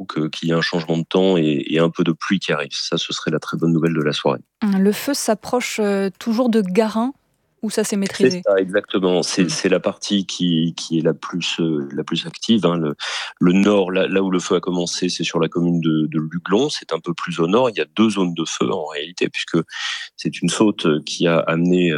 donc qu'il y ait un changement de temps et un peu de pluie qui arrive. Ça, ce serait la très bonne nouvelle de la soirée. Le feu s'approche toujours de Garin, ou ça s'est C'est maîtrisé? ça, exactement. Mmh. C'est la partie qui est la plus active, hein. Le nord, là où le feu a commencé, c'est sur la commune de Luglon. C'est un peu plus au nord. Il y a 2 zones de feu en réalité, puisque c'est une saute qui a amené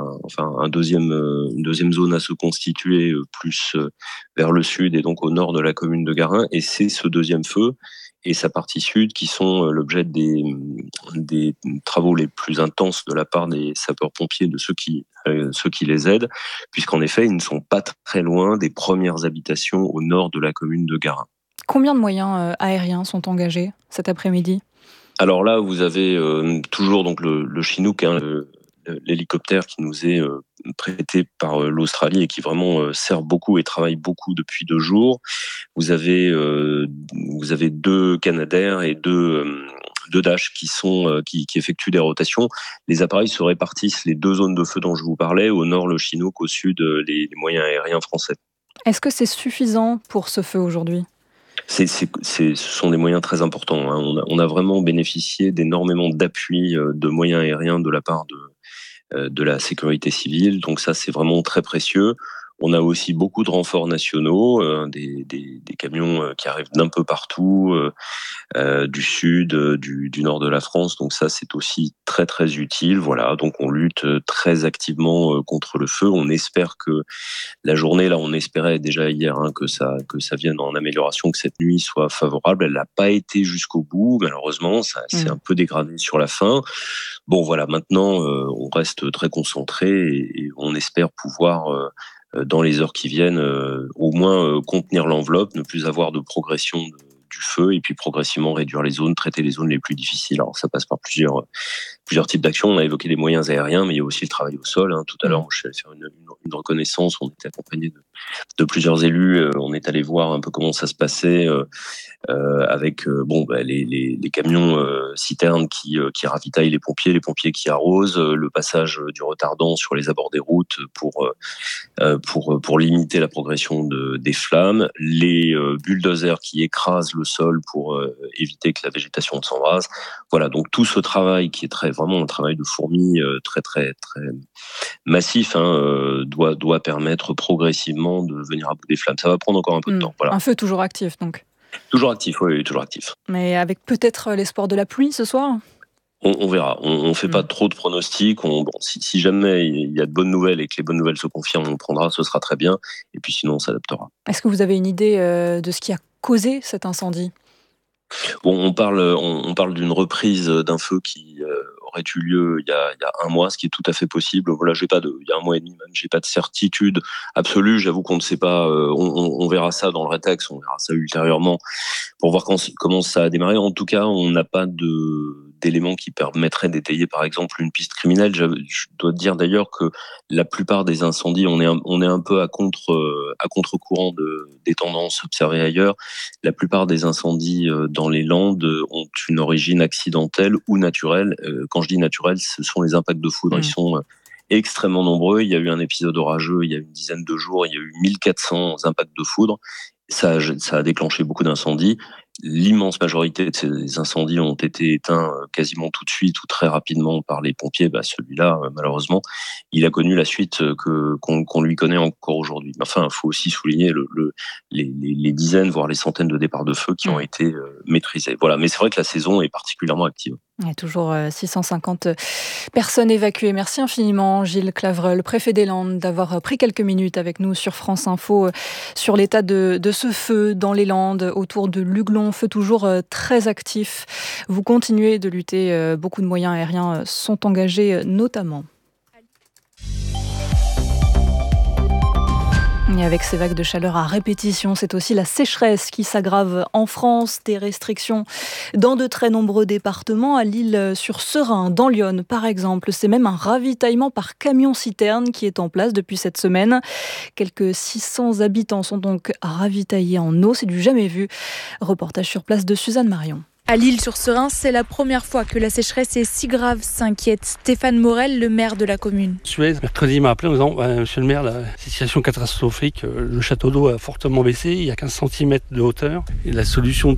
une deuxième zone à se constituer plus vers le sud et donc au nord de la commune de Garin. Et c'est ce deuxième feu et sa partie sud qui sont l'objet des travaux les plus intenses de la part des sapeurs-pompiers, de ceux qui les aident, puisqu'en effet, ils ne sont pas très loin des premières habitations au nord de la commune de Garin. Combien de moyens aériens sont engagés cet après-midi? Alors là, vous avez toujours donc le Chinook, hein, l'hélicoptère qui nous est prêté par l'Australie et qui vraiment sert beaucoup et travaille beaucoup depuis 2 jours. Vous avez 2 Canadair et 2 Dash qui effectuent des rotations. Les appareils se répartissent les 2 zones de feu dont je vous parlais, au nord le Chinook, au sud les moyens aériens français. Est-ce que c'est suffisant pour ce feu aujourd'hui? Ce sont des moyens très importants, hein. On a vraiment bénéficié d'énormément d'appui de moyens aériens de la part de la sécurité civile. Donc ça, c'est vraiment très précieux. On a aussi beaucoup de renforts nationaux, des camions qui arrivent d'un peu partout, du sud, du nord de la France. Donc ça, c'est aussi très très utile. Voilà, donc on lutte très activement contre le feu. On espère que la journée, là, on espérait déjà hier que ça vienne en amélioration, que cette nuit soit favorable. Elle n'a pas été jusqu'au bout, malheureusement. Ça s'est un peu dégradé sur la fin. Bon, voilà, maintenant, on reste très concentré et on espère pouvoir dans les heures qui viennent, au moins contenir l'enveloppe, ne plus avoir de progression du feu et puis progressivement réduire les zones, traiter les zones les plus difficiles. Alors ça passe par plusieurs types d'actions. On a évoqué les moyens aériens, mais il y a aussi le travail au sol, hein. Tout à l'heure, moi, je suis allé faire une reconnaissance. On était accompagné de plusieurs élus. On est allé voir un peu comment ça se passait avec les camions citernes qui ravitaillent les pompiers qui arrosent, le passage du retardant sur les abords des routes pour limiter la progression des flammes, les bulldozers qui écrasent le sol pour éviter que la végétation ne s'embrase. Voilà, donc tout ce travail qui est vraiment un travail de fourmi très très très massif, hein, doit permettre progressivement de venir à bout des flammes. Ça va prendre encore un peu de temps. Voilà. Un feu toujours actif donc. Toujours actif, oui, toujours actif. Mais avec peut-être l'espoir de la pluie ce soir? On verra. On fait pas trop de pronostics. Si jamais il y a de bonnes nouvelles et que les bonnes nouvelles se confirment, on prendra, ce sera très bien. Et puis sinon, on s'adaptera. Est-ce que vous avez une idée de ce qui a causé cet incendie? Bon, on parle d'une reprise d'un feu qui aurait eu lieu il y a 1 mois, ce qui est tout à fait possible. Voilà, il y a 1 mois et demi même, j'ai pas de certitude absolue. J'avoue qu'on ne sait pas. On verra ça dans le rétex, on verra ça ultérieurement pour voir comment ça a démarré. En tout cas, on n'a pas d'éléments qui permettraient d'étayer par exemple une piste criminelle. Je dois dire d'ailleurs que la plupart des incendies, on est un peu à contre-courant des tendances observées ailleurs. La plupart des incendies dans les Landes ont une origine accidentelle ou naturelle. Quand je dis naturelle, ce sont les impacts de foudre. Ils sont extrêmement nombreux. Il y a eu un épisode orageux il y a une dizaine de jours. Il y a eu 1400 impacts de foudre. Ça a déclenché beaucoup d'incendies. L'immense majorité de ces incendies ont été éteints quasiment tout de suite ou très rapidement par les pompiers. Celui-là, malheureusement, il a connu la suite qu'on lui connaît encore aujourd'hui. Enfin, il faut aussi souligner les dizaines, voire les centaines de départs de feu qui ont été maîtrisés. Voilà. Mais c'est vrai que la saison est particulièrement active. Il y a toujours 650 personnes évacuées. Merci infiniment, Gilles Clavreul, préfet des Landes, d'avoir pris quelques minutes avec nous sur France Info sur l'état de ce feu dans les Landes, autour de Luglon. Feu toujours très actif. Vous continuez de lutter. Beaucoup de moyens aériens sont engagés notamment. Et avec ces vagues de chaleur à répétition, c'est aussi la sécheresse qui s'aggrave en France. Des restrictions dans de très nombreux départements. À L'Isle-sur-Serein, dans l'Yonne par exemple, c'est même un ravitaillement par camion-citerne qui est en place depuis cette semaine. Quelques 600 habitants sont donc ravitaillés en eau. C'est du jamais vu. Reportage sur place de Suzanne Marion. À L'Isle-sur-Serein, c'est la première fois que la sécheresse est si grave, s'inquiète Stéphane Morel, le maire de la commune. Suez, mercredi, m'a appelé en disant Monsieur le maire, la situation catastrophique, le château d'eau a fortement baissé, il y a 15 cm de hauteur. Et la solution